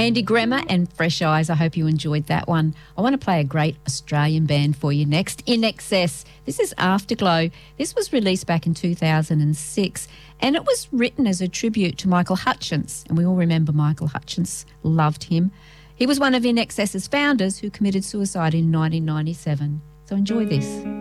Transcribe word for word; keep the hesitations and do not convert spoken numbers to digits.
Andy Grammer and Fresh Eyes. I hope you enjoyed that one. I want to play a great Australian band for you next, In Excess. This is Afterglow. This was released back in two thousand six and it was written as a tribute to Michael Hutchence. And we all remember Michael Hutchence, loved him. He was one of In Excess's founders who committed suicide in nineteen ninety-seven. So enjoy this.